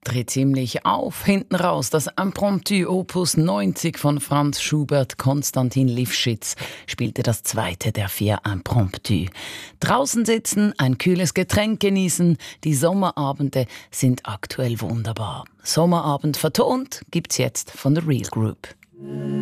tritt ziemlich auf. Hinten raus das Impromptu Opus 90 von Franz Schubert. Konstantin Lifschitz spielte das zweite der 4 Impromptu. Draußen sitzen, ein kühles Getränk genießen. Die Sommerabende sind aktuell wunderbar. Sommerabend vertont gibt's jetzt von der Real Group.